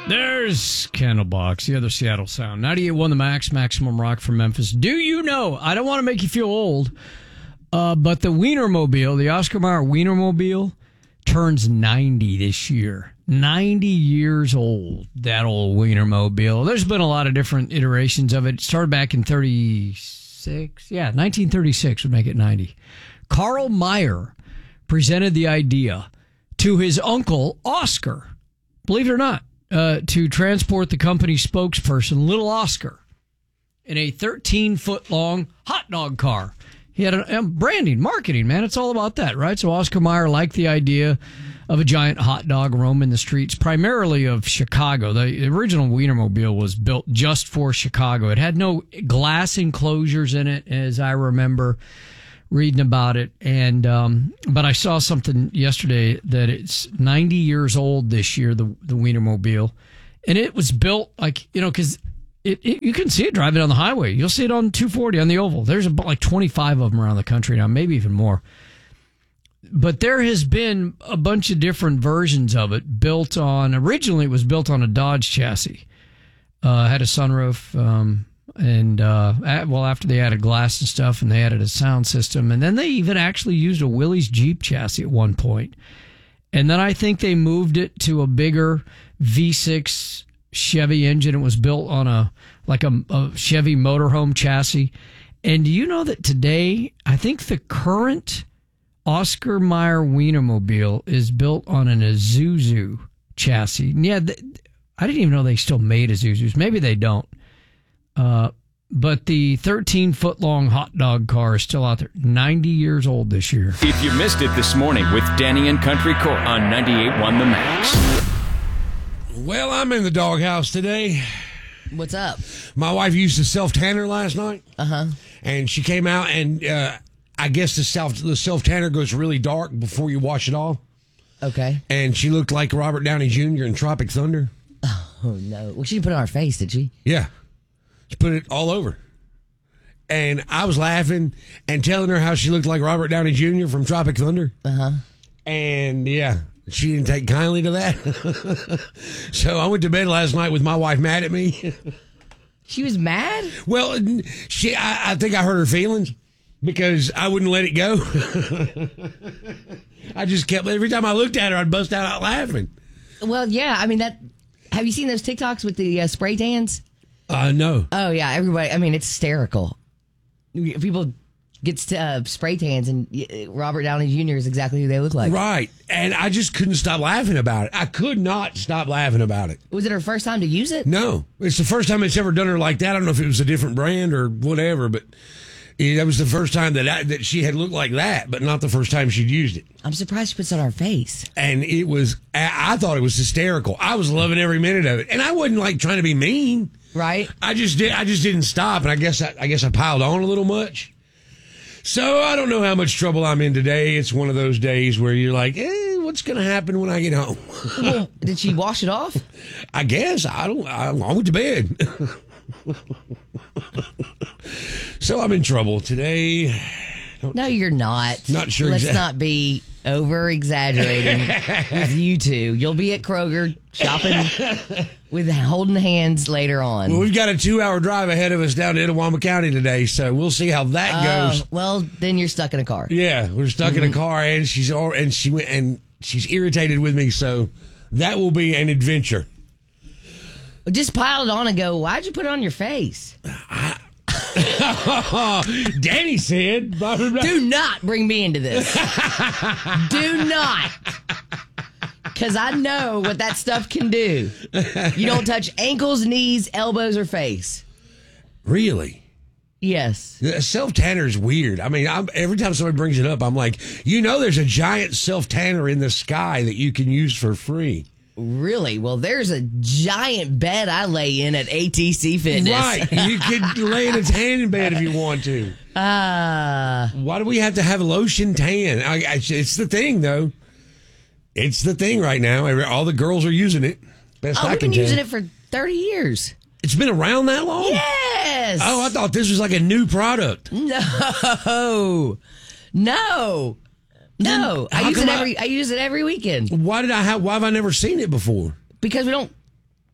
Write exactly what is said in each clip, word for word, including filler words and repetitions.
There's Candlebox, the other Seattle sound. ninety-eight point one The Max, Maximum Rock from Memphis. Do you know, I don't want to make you feel old, uh, but the Wienermobile, the Oscar Mayer Wienermobile, turns ninety this year. ninety years old, that old Wienermobile. There's been a lot of different iterations of it. It started back in thirty-six. Yeah, nineteen thirty-six would make it ninety. Carl Mayer presented the idea to his uncle, Oscar, believe it or not, uh, to transport the company's spokesperson, Little Oscar, in a thirteen-foot-long hot dog car. He had a, a branding, marketing, man. It's all about that, right? So Oscar Mayer liked the idea of a giant hot dog roaming the streets, primarily of Chicago. The, the original Wienermobile was built just for Chicago. It had no glass enclosures in it, as I remember reading about it. And um, but I saw something yesterday that it's ninety years old this year, the, the Wienermobile. And it was built like, you know, because It, it, you can see it driving on the highway. You'll see it on two forty on the Oval. There's about like twenty-five of them around the country now, maybe even more. But there has been a bunch of different versions of it built on, originally it was built on a Dodge chassis. Uh, had a sunroof, um, and, uh, at, well, after they added glass and stuff, and they added a sound system, and then they even actually used a Willys Jeep chassis at one point. And then I think they moved it to a bigger V six Chevy engine. It was built on a like a, a Chevy motorhome chassis. And do you know that today, I think the current Oscar Mayer Wienermobile is built on an Isuzu chassis. And yeah, th- I didn't even know they still made Isuzus. Maybe they don't. Uh, but the thirteen-foot-long hot dog car is still out there. ninety years old this year. If you missed it this morning with Danny and Country Court on ninety-eight point one The Max. Well, I'm in the doghouse today. What's up? My wife used a self-tanner last night. Uh-huh. And she came out, and uh, I guess the self the self-tanner goes really dark before you wash it off. Okay. And she looked like Robert Downey Junior in Tropic Thunder. Oh, no. Well, she didn't put it on her face, did she? Yeah. She put it all over. And I was laughing and telling her how she looked like Robert Downey Junior from Tropic Thunder. Uh-huh. And, yeah, she didn't take kindly to that. So I went to bed last night with my wife mad at me. She was mad? Well, she. I, I think I hurt her feelings because I wouldn't let it go. I just kept, every time I looked at her, I'd bust out laughing. Well, yeah, I mean, that. Have you seen those TikToks with the uh, spray tans? Uh, no. Oh, yeah, everybody, I mean, it's hysterical. People get uh, spray tans, and Robert Downey Junior is exactly who they look like. Right. And I just couldn't stop laughing about it. I could not stop laughing about it. Was it her first time to use it? No. It's the first time it's ever done her like that. I don't know if it was a different brand or whatever, but it, that was the first time that I, that she had looked like that, but not the first time she'd used it. I'm surprised she puts it on her face. And it was, I, I thought it was hysterical. I was loving every minute of it. And I wasn't like trying to be mean. Right. I just did. I just didn't stop, and I guess I, I guess I piled on a little much. So I don't know how much trouble I'm in today. It's one of those days where you're like, eh, what's going to happen when I get home? Well, did she wash it off? I guess. I don't. I, I went to bed. So I'm in trouble today. Don't, no, you're not. Not sure. Let's Exa- not be over exaggerating with you two. You'll be at Kroger shopping with holding hands later on. Well, we've got a two hour drive ahead of us down to Itawamba County today, so we'll see how that Oh, goes. well, then you're stuck in a car. Yeah, we're stuck mm-hmm. in a car, and she's all, and she went and she's irritated with me, so that will be an adventure. Just pile it on and go, why'd you put it on your face? I, Danny said, blah, blah, blah. Do not bring me into this. Do not. Because I know what that stuff can do. You don't touch ankles, knees, elbows, or face. Really? Yes. Self-tanner is weird. I mean, I'm, every time somebody brings it up, I'm like, you know there's a giant self-tanner in the sky that you can use for free. Really? Well, there's a giant bed I lay in at A T C Fitness. Right. You could lay in a tanning bed if you want to. Uh, Why do we have to have lotion tan? I, I, it's the thing, though. It's the thing right now. All the girls are using it. Best oh, I we've can been tell. using it for thirty years. It's been around that long? Yes. Oh, I thought this was like a new product. No. No. No, I use it every. I, I use it every weekend. Why did I have? Why have I never seen it before? Because we don't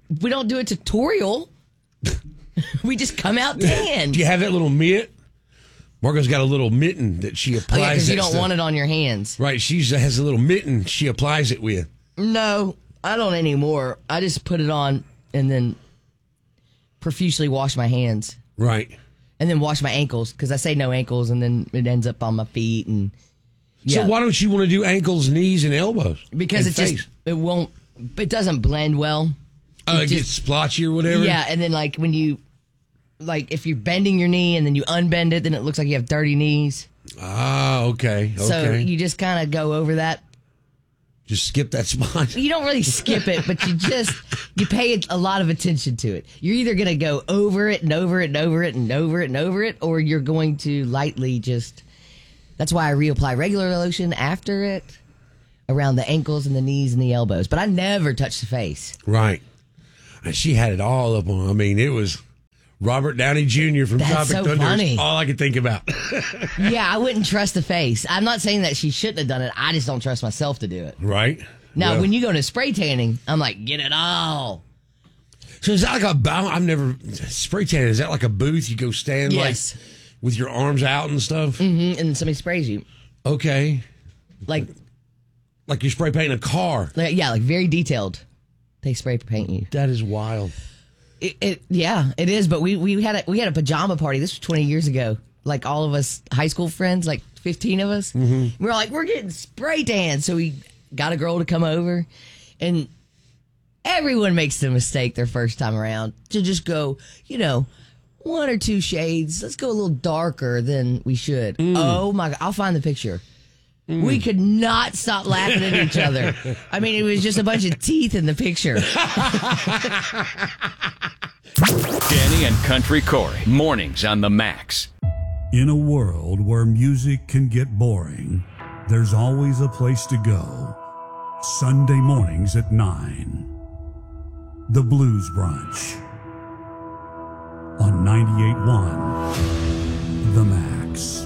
we don't do a tutorial. We just come out tan. Do you have that little mitt? Margo's got a little mitten that she applies. Oh, yeah, because you that don't stuff. want it on your hands. Right, she has a little mitten she applies it with. No, I don't anymore. I just put it on and then profusely wash my hands. Right. And then wash my ankles, because I say no ankles, and then it ends up on my feet. And yeah. So why don't you want to do ankles, knees, and elbows? Because and it face? just, it won't, it doesn't blend well. Oh, it, it gets just, splotchy or whatever? Yeah, and then like when you, like if you're bending your knee and then you unbend it, then it looks like you have dirty knees. Ah, okay, okay. So you just kind of go over that. Just skip that spot. You don't really skip it, but you just, you pay a lot of attention to it. You're either going to go over it and over it and over it and over it and over it, or you're going to lightly just, that's why I reapply regular lotion after it around the ankles and the knees and the elbows. But I never touch the face. Right. And she had it all up on, I mean, it was Robert Downey Junior from That's Tropic so Thunder. funny. Is all I could think about. Yeah, I wouldn't trust the face. I'm not saying that she shouldn't have done it. I just don't trust myself to do it. Right. Now, Well, when you go to spray tanning, I'm like, get it all. So is that like a bow? I've never, spray tan, is that like a booth? You go stand Yes. like with your arms out and stuff? Mm-hmm, and somebody sprays you. Okay. Like, Like you're spray painting a car. like yeah, like very detailed. They spray paint you. That is wild. It, it yeah, it is. But we we had a we had a pajama party. This was twenty years ago. Like all of us high school friends, like fifteen of us. Mm-hmm. We were like, we're getting spray tan. So we got a girl to come over, and everyone makes the mistake their first time around to just go, you know, one or two shades. Let's go a little darker than we should. Mm. Oh my God, I'll find the picture. Mm. We could not stop laughing at each other. I mean, it was just a bunch of teeth in the picture. Danny and Country Corey, mornings on the Max. In a world where music can get boring, there's always a place to go. Sunday mornings at nine. The Blues Brunch. On ninety-eight point one, The Max.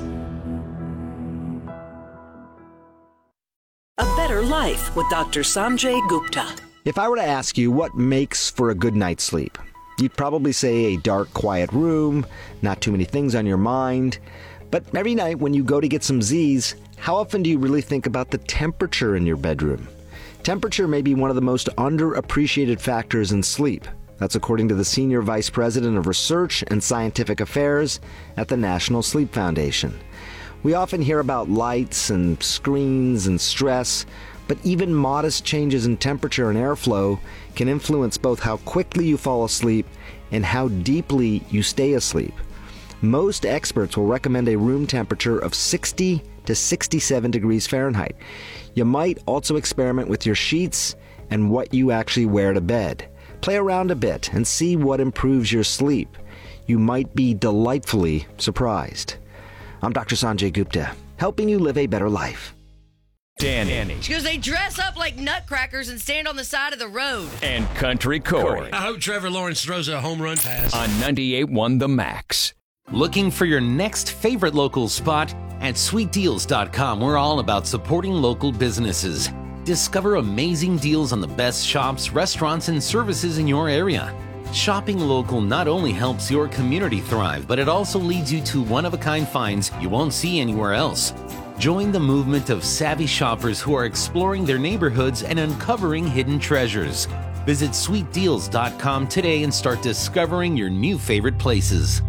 A Better Life with Doctor Sanjay Gupta. If I were to ask you what makes for a good night's sleep, you'd probably say a dark, quiet room, not too many things on your mind. But every night when you go to get some Z's, how often do you really think about the temperature in your bedroom? Temperature may be one of the most underappreciated factors in sleep. That's according to the Senior Vice President of Research and Scientific Affairs at the National Sleep Foundation. We often hear about lights and screens and stress, but even modest changes in temperature and airflow can influence both how quickly you fall asleep and how deeply you stay asleep. Most experts will recommend a room temperature of sixty to sixty-seven degrees Fahrenheit. You might also experiment with your sheets and what you actually wear to bed. Play around a bit and see what improves your sleep. You might be delightfully surprised. I'm Doctor Sanjay Gupta, helping you live a better life. Danny She goes, they dress up like nutcrackers and stand on the side of the road. and Country Corey I hope Trevor Lawrence throws a home run pass. on ninety-eight point one The Max. Looking for your next favorite local spot? At sweet deals dot com, we're all about supporting local businesses. Discover amazing deals on the best shops, restaurants, and services in your area. Shopping local not only helps your community thrive, but it also leads you to one-of-a-kind finds you won't see anywhere else. Join the movement of savvy shoppers who are exploring their neighborhoods and uncovering hidden treasures. Visit sweet deals dot com today and start discovering your new favorite places.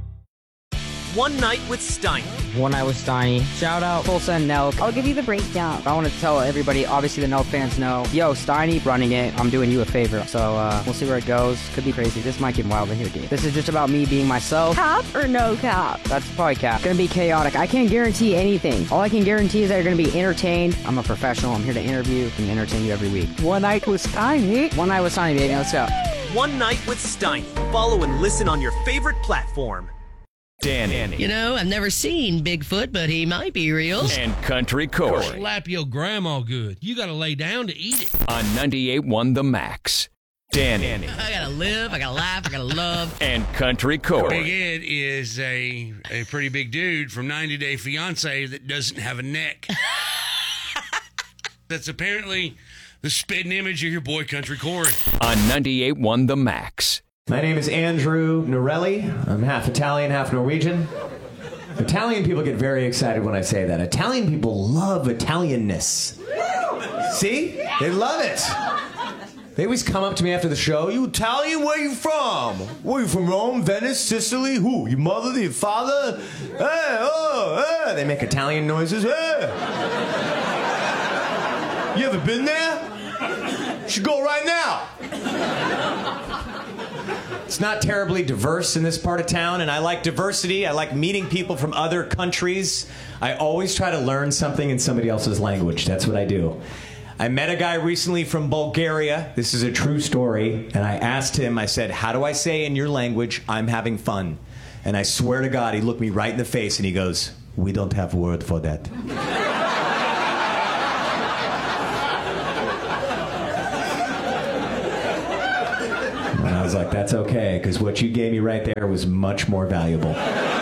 One Night with Steiny. One Night with Steiny. Shout out Tulsa and Nelk. I'll give you the breakdown. I want to tell everybody, obviously the Nelk fans know, yo, Steiny running it. I'm doing you a favor. So uh, we'll see where it goes. Could be crazy. This might get wild in here, dude. This is just about me being myself. Cap or no cap? That's probably cap. It's gonna be chaotic. I can't guarantee anything. All I can guarantee is that you're gonna be entertained. I'm a professional. I'm here to interview and entertain you every week. One Night with Steiny. One Night with Steiny, baby. Let's go. One Night with Steiny. Follow and listen on your favorite platform. Danny You know, I've never seen Bigfoot, but he might be real. and Country Corey Slap your grandma good. You got to lay down to eat it. on ninety-eight point one The Max. Danny I gotta live, I gotta laugh, I gotta love. and Country Big Corey Ed is a, a pretty big dude from ninety Day Fiancé that doesn't have a neck. That's apparently the spitting image of your boy Country Corey. On ninety-eight point one The Max. My name is Andrew Norelli. I'm half Italian, half Norwegian. Italian people get very excited when I say that. Italian people love Italianness. See? They love it. They always come up to me after the show. You Italian? Where you from? Where you from? Rome, Venice, Sicily? Who? Your mother? Your father? Hey, oh, hey. They make Italian noises. Hey. You ever been there? You should go right now. It's not terribly diverse in this part of town, and I like diversity. I like meeting people from other countries. I always try to learn something in somebody else's language. That's what I do. I met a guy recently from Bulgaria. This is a true story. And I asked him, I said, how do I say in your language, I'm having fun? And I swear to God, he looked me right in the face and he goes, we don't have a word for that. And I was like, that's okay, because what you gave me right there was much more valuable.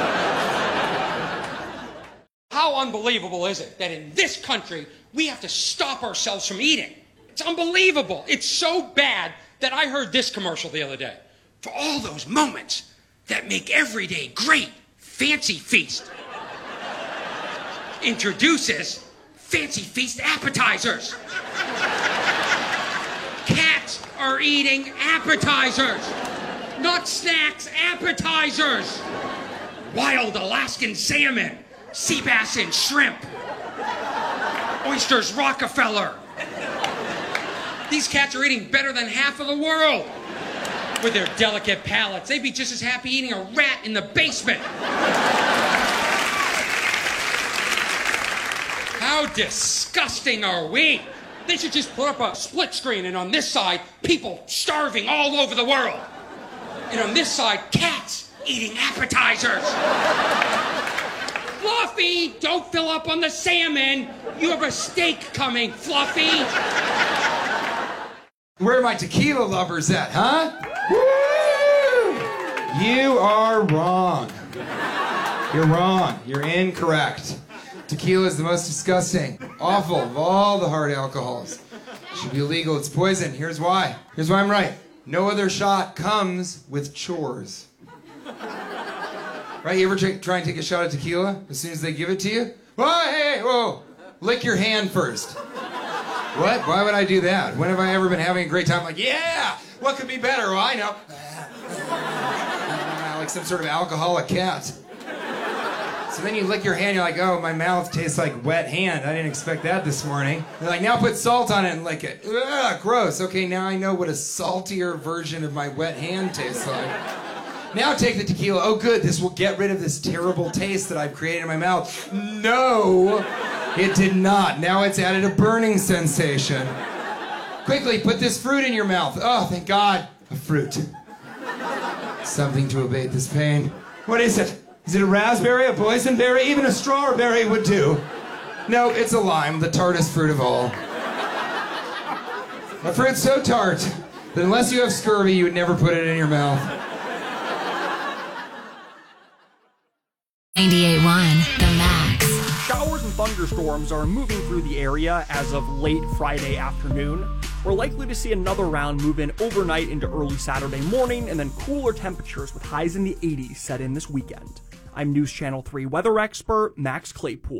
How unbelievable is it that in this country, we have to stop ourselves from eating? It's unbelievable. It's so bad that I heard this commercial the other day. For all those moments that make every day great, Fancy Feast introduces Fancy Feast appetizers. Cats are eating appetizers, not snacks, appetizers. Wild Alaskan salmon, sea bass and shrimp. Oysters Rockefeller. These cats are eating better than half of the world. With their delicate palates, they'd be just as happy eating a rat in the basement. How disgusting are we? They should just put up a split screen, and on this side, people starving all over the world. And on this side, cats eating appetizers. Fluffy, don't fill up on the salmon. You have a steak coming, Fluffy. Where are my tequila lovers at, huh? Woo! You are wrong. You're wrong. You're incorrect. Tequila is the most disgusting, awful of all the hard alcohols. It should be illegal. It's poison. Here's why. Here's why I'm right. No other shot comes with chores. Right? You ever try, try and take a shot of tequila as soon as they give it to you? Whoa, hey, hey, whoa. Lick your hand first. What? Why would I do that? When have I ever been having a great time? Like, yeah, what could be better? Well, I know. Like some sort of alcoholic cat. So then you lick your hand, you're like, oh, my mouth tastes like wet hand. I didn't expect that this morning. They're like, now put salt on it and lick it. Ugh, gross. Okay, now I know what a saltier version of my wet hand tastes like. Now take the tequila. Oh, good, this will get rid of this terrible taste that I've created in my mouth. No, it did not. Now it's added a burning sensation. Quickly, put this fruit in your mouth. Oh, thank God, a fruit. Something to abate this pain. What is it? Is it a raspberry, a boysenberry? Even a strawberry would do. No, it's a lime, the tartest fruit of all. A fruit so tart that unless you have scurvy, you would never put it in your mouth. ninety-eight point one The Max. Showers and thunderstorms are moving through the area as of late Friday afternoon. We're likely to see another round move in overnight into early Saturday morning, and then cooler temperatures with highs in the eighties set in this weekend. I'm News Channel three weather expert Max Claypool.